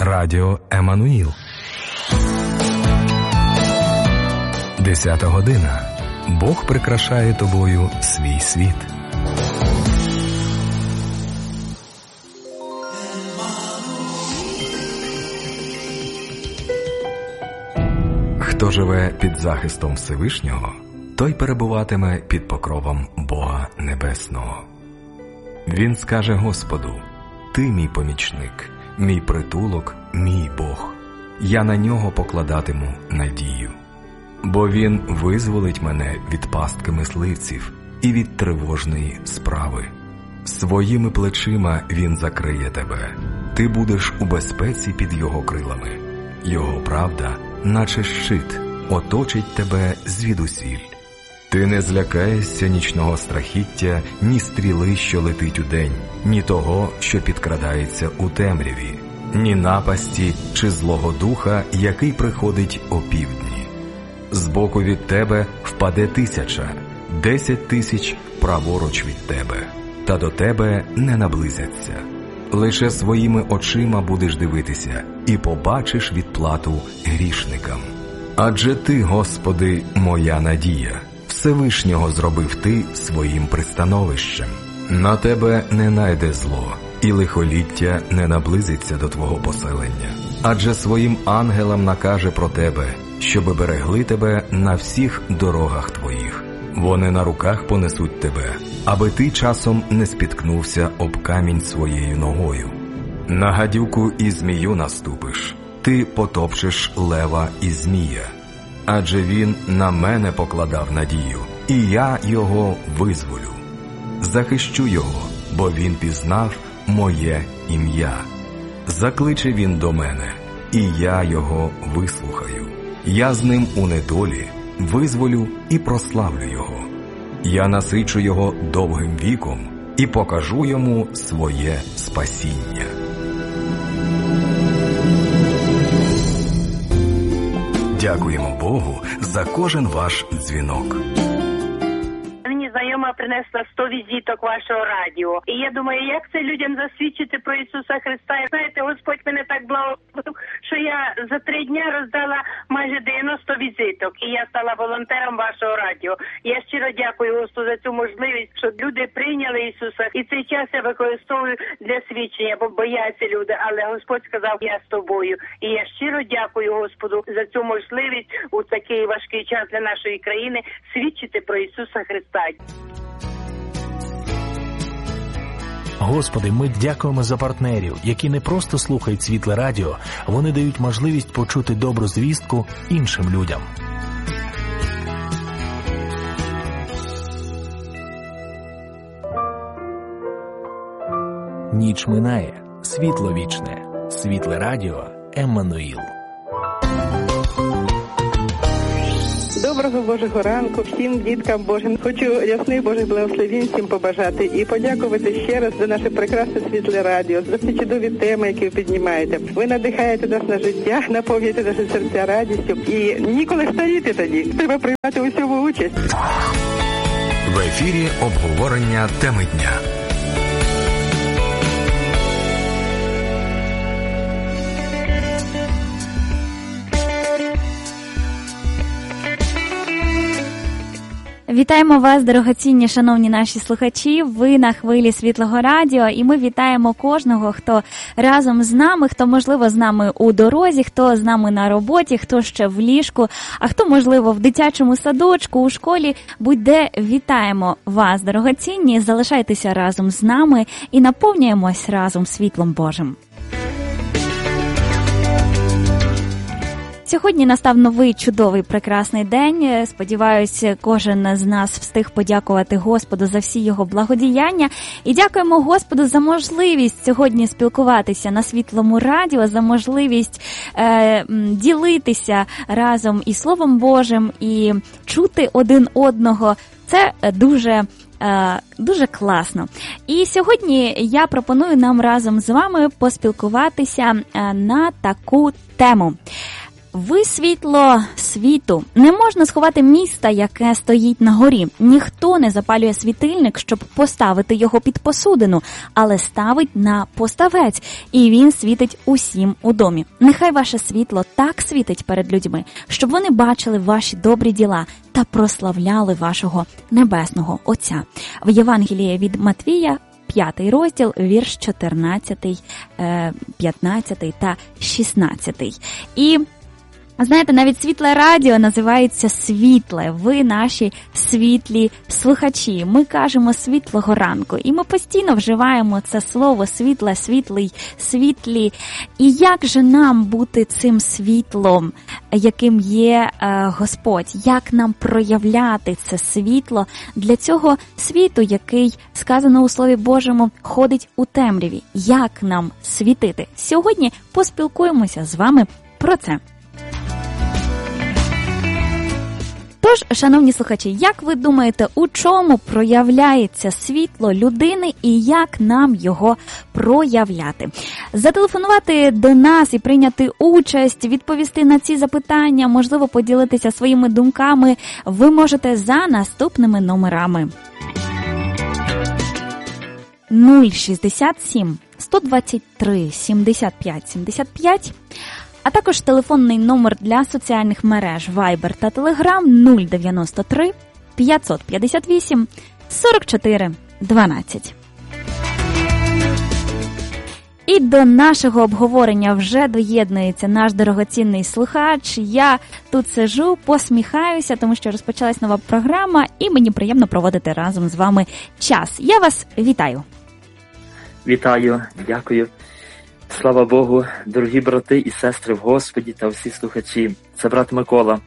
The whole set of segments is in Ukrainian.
Радіо Еммануїл. 10 година. Бог прикрашає тобою свій світ. Хто живе під захистом Всевишнього, той перебуватиме під покровом Бога Небесного. Він скаже Господу: «Ти мій помічник, мій притулок, мій Бог. Я на нього покладатиму надію. Бо він визволить мене від пастки мисливців і від тривожної справи. Своїми плечима він закриє тебе. Ти будеш у безпеці під його крилами. Його правда, наче щит, оточить тебе звідусіль. Ти не злякаєшся нічного страхіття, ні стріли, що летить удень, ні того, що підкрадається у темряві, ні напасті чи злого духа, який приходить опівдні. Збоку від тебе впаде 1000, 10 000 праворуч від тебе, та до тебе не наблизяться. Лише своїми очима будеш дивитися і побачиш відплату грішникам. Адже ти, Господи, моя надія. Всевишнього зробив ти своїм пристановищем. На тебе не найде зло, і лихоліття не наблизиться до твого поселення. Адже своїм ангелам накаже про тебе, щоби берегли тебе на всіх дорогах твоїх. Вони на руках понесуть тебе, аби ти часом не спіткнувся об камінь своєю ногою. На гадюку і змію наступиш, ти потопчеш лева і змія. Адже він на мене покладав надію, і я його визволю. Захищу його, бо він пізнав моє ім'я. Закличе він до мене, і я його вислухаю. Я з ним у недолі, визволю і прославлю його. Я насичу його довгим віком і покажу йому своє спасіння. Дякуємо Богу за кожен ваш дзвінок. Знайома принесла 100 візиток вашого радіо. І я думаю, як це людям засвідчити про Ісуса Христа? І знаєте, Господь мене так благословив, що я за 3 дня роздала майже 90 візиток. І я стала волонтером вашого радіо. Я щиро дякую Господу за цю можливість, що люди прийняли Ісуса. І цей час я використовую для свідчення, бо бояться люди. Але Господь сказав, я з тобою. І я щиро дякую Господу за цю можливість у такий важкий час для нашої країни свідчити про Ісуса Христа. Господи, ми дякуємо за партнерів, які не просто слухають Світле Радіо, вони дають можливість почути добру звістку іншим людям. Ніч минає, світло вічне. Світле Радіо Еммануїл. Доброго Божого ранку всім діткам Божим. Хочу ясних Божих благословень всім побажати і подякувати ще раз за наше прекрасне Світле Радіо, за ці чудові теми, які ви піднімаєте. Ви надихаєте нас на життя, наповнюєте наші серця радістю і ніколи старіти тоді. Треба приймати у цьому участь. В ефірі обговорення теми дня. Вітаємо вас, дорогоцінні, шановні наші слухачі. Ви на хвилі Світлого Радіо, і ми вітаємо кожного, хто разом з нами, хто, можливо, з нами у дорозі, хто з нами на роботі, хто ще в ліжку, а хто, можливо, в дитячому садочку, у школі. Будь-де вітаємо вас, дорогоцінні, залишайтеся разом з нами і наповнюємось разом світлом Божим. Сьогодні настав новий чудовий прекрасний день. Сподіваюся, кожен з нас встиг подякувати Господу за всі його благодіяння. І дякуємо Господу за можливість сьогодні спілкуватися на Світлому Радіо, за можливість ділитися разом і Словом Божим, і чути один одного. Це дуже класно. І сьогодні я пропоную нам разом з вами поспілкуватися на таку тему. Ви світло світу. Не можна сховати міста, яке стоїть на горі. Ніхто не запалює світильник, щоб поставити його під посудину, але ставить на поставець, і він світить усім у домі. Нехай ваше світло так світить перед людьми, щоб вони бачили ваші добрі діла та прославляли вашого небесного Отця. В Євангелії від Матвія, 5 розділ, вірш 14, 15 та 16. І знаєте, навіть світле радіо називається світле. Ви наші світлі слухачі. Ми кажемо світлого ранку. І ми постійно вживаємо це слово світле, світлий, світлі. І як же нам бути цим світлом, яким є Господь? Як нам проявляти це світло для цього світу, який, сказано у Слові Божому, ходить у темряві? Як нам світити? Сьогодні поспілкуємося з вами про це. Тож, шановні слухачі, як ви думаєте, у чому проявляється світло людини і як нам його проявляти? Зателефонувати до нас і прийняти участь, відповісти на ці запитання, можливо, поділитися своїми думками ви можете за наступними номерами. 067 123 75 75, а також телефонний номер для соціальних мереж Viber та Telegram 093 558 44 12. І до нашого обговорення вже доєднується наш дорогоцінний слухач. Я тут сиджу, посміхаюся, тому що розпочалась нова програма, і мені приємно проводити разом з вами час. Я вас вітаю. Вітаю, дякую. Слава Богу, дорогі брати і сестри в Господі та всі слухачі. Це брат Микола.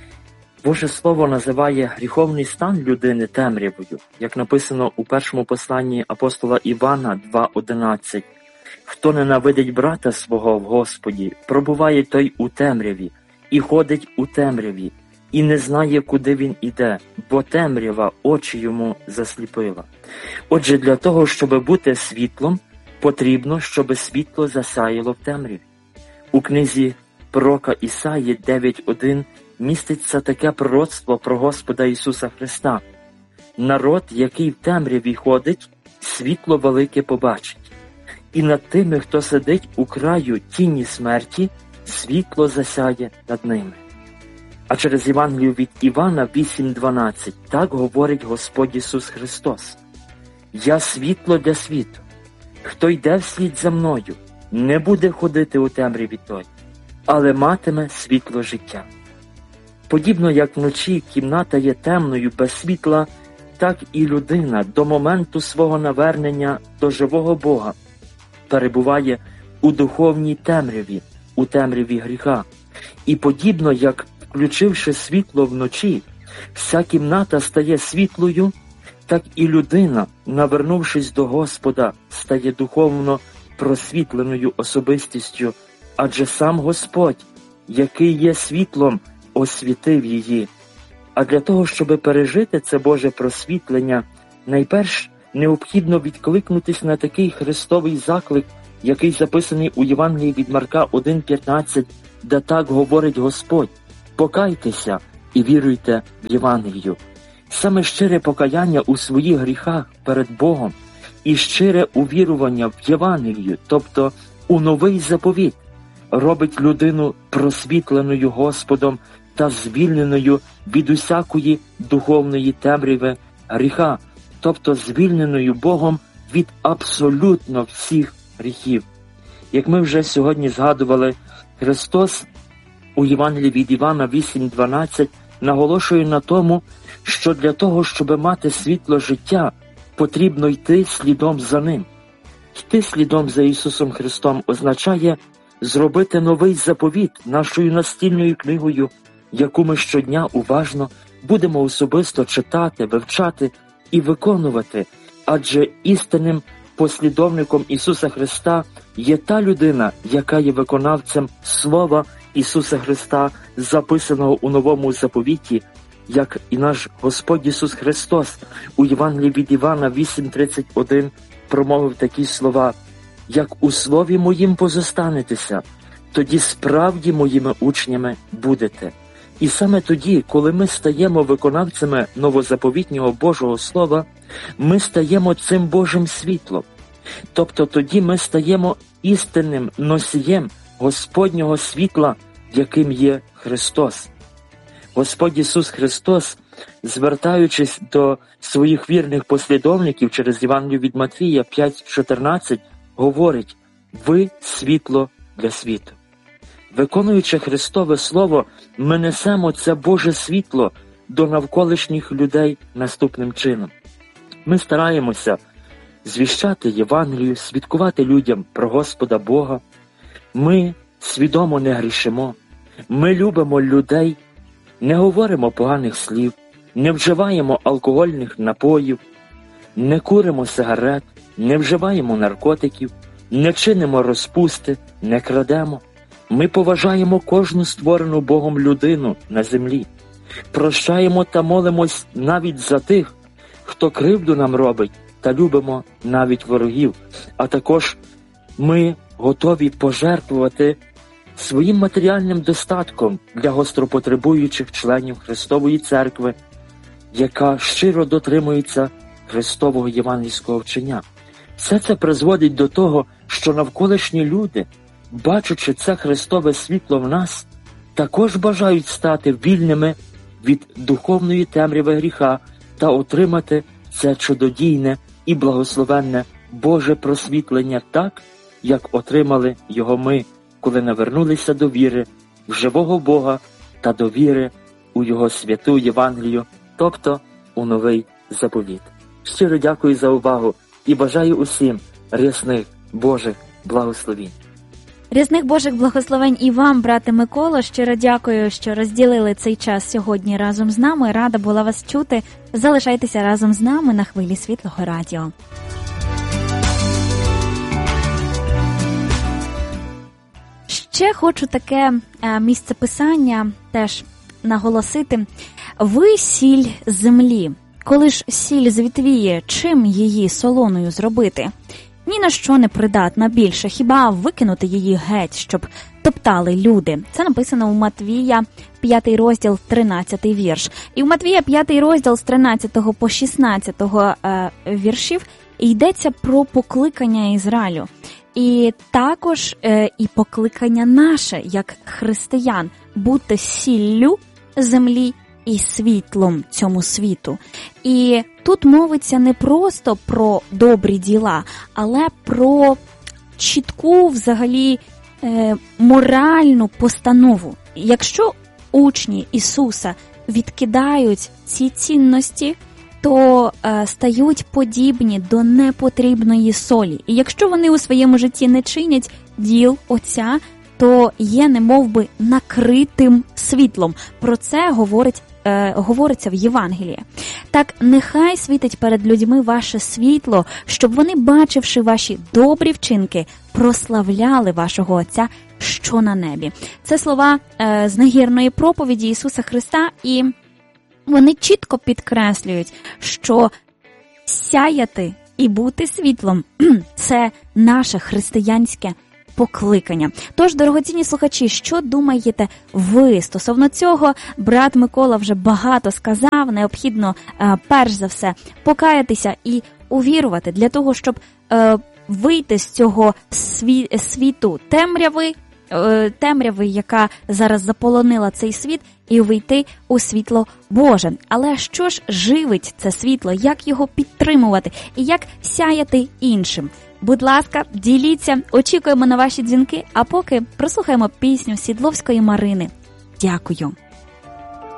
Боже Слово називає гріховний стан людини темрявою, як написано у першому посланні апостола Івана 2:11. Хто ненавидить брата свого в Господі, пробуває той у темряві, і ходить у темряві, і не знає, куди він іде, бо темрява очі йому засліпила. Отже, для того, щоб бути світлом, потрібно, щоб світло засяяло в темряві. У книзі пророка Ісаї 9:1 міститься таке пророцтво про Господа Ісуса Христа. Народ, який в темряві ходить, світло велике побачить. І над тими, хто сидить у краю тіні смерті, світло засяє над ними. А через Євангелію від Івана 8:12 так говорить Господь Ісус Христос. «Я світло для світу. Хто йде вслід за мною, не буде ходити у темряві той, але матиме світло життя». Подібно як вночі кімната є темною без світла, так і людина до моменту свого навернення до живого Бога перебуває у духовній темряві, у темряві гріха. І подібно як, включивши світло вночі, вся кімната стає світлою, так і людина, навернувшись до Господа, стає духовно просвітленою особистістю, адже сам Господь, який є світлом, освітив її. А для того, щоб пережити це Боже просвітлення, найперш необхідно відкликнутись на такий Христовий заклик, який записаний у Євангелії від Марка 1:15, де так говорить Господь: «Покайтеся і віруйте в Євангелію». Саме щире покаяння у своїх гріхах перед Богом і щире увірування в Євангелію, тобто у новий заповіт, робить людину просвітленою Господом та звільненою від усякої духовної темряви гріха, тобто звільненою Богом від абсолютно всіх гріхів. Як ми вже сьогодні згадували, Христос у Євангелії від Івана 8:12 наголошує на тому, що для того, щоб мати світло життя, потрібно йти слідом за Ним. Йти слідом за Ісусом Христом означає зробити новий заповіт нашою настільною книгою, яку ми щодня уважно будемо особисто читати, вивчати і виконувати, адже істинним послідовником Ісуса Христа є та людина, яка є виконавцем Слова Ісуса Христа, записаного у Новому заповіті, як і наш Господь Ісус Христос у Євангелії від Івана 8:31 промовив такі слова: «Як у слові моїм позостанетеся, тоді справді моїми учнями будете. І саме тоді, коли ми стаємо виконавцями новозаповітнього Божого Слова, ми стаємо цим Божим світлом. Тобто тоді ми стаємо істинним носієм Господнього світла, яким є Христос. Господь Ісус Христос, звертаючись до своїх вірних послідовників через Євангелію від Матвія 5:14, говорить: «Ви – світло для світу». Виконуючи Христове Слово, ми несемо це Боже світло до навколишніх людей наступним чином. Ми стараємося звіщати Євангелію, свідкувати людям про Господа Бога. Ми свідомо не грішимо. Ми любимо людей, не говоримо поганих слів, не вживаємо алкогольних напоїв, не куримо сигарет, не вживаємо наркотиків, не чинимо розпусти, не крадемо. Ми поважаємо кожну створену Богом людину на землі. Прощаємо та молимось навіть за тих, хто кривду нам робить, та любимо навіть ворогів. А також ми готові пожертвувати своїм матеріальним достатком для гостропотребуючих членів Христової Церкви, яка щиро дотримується Христового євангельського вчення. Все це призводить до того, що навколишні люди, бачачи це Христове світло в нас, також бажають стати вільними від духовної темряви гріха та отримати це чудодійне і благословенне Боже просвітлення так, як отримали його ми, коли навернулися до віри в живого Бога та до віри у Його святу Євангелію, тобто у новий заповіт. Щиро дякую за увагу і бажаю усім рясних Божих благословінь. Рясних Божих благословень і вам, брате Миколо. Щиро дякую, що розділили цей час сьогодні разом з нами. Рада була вас чути. Залишайтеся разом з нами на хвилі Світлого Радіо. Ще хочу таке місце писання теж наголосити. Ви сіль землі. Коли ж сіль звітвіє, чим її солоною зробити? Ні на що не придатна більше, хіба викинути її геть, щоб топтали люди. Це написано у Матвія 5 розділ, 13 вірш. І в Матвія 5 розділ з 13 по 16 віршів йдеться про покликання Ізраїлю. І також і покликання наше, як християн, бути сіллю землі і світлом цьому світу. І тут мовиться не просто про добрі діла, але про чітку взагалі моральну постанову. Якщо учні Ісуса відкидають ці цінності, то стають подібні до непотрібної солі. І якщо вони у своєму житті не чинять діл Отця, то є немовби накритим світлом. Про це говориться в Євангелії. Так, нехай світить перед людьми ваше світло, щоб вони, бачивши ваші добрі вчинки, прославляли вашого Отця, що на небі. Це слова з нагірної проповіді Ісуса Христа, і вони чітко підкреслюють, що сяяти і бути світлом – це наше християнське покликання. Тож, дорогоцінні слухачі, що думаєте ви стосовно цього? Брат Микола вже багато сказав, необхідно перш за все покаятися і увірувати для того, щоб вийти з цього світу темряви, яка зараз заполонила цей світ, і увійти у світло Боже. Але що ж живить це світло? Як його підтримувати? І як сяяти іншим? Будь ласка, діліться, очікуємо на ваші дзвінки, а поки прослухаємо пісню Сідловської Марини. Дякую.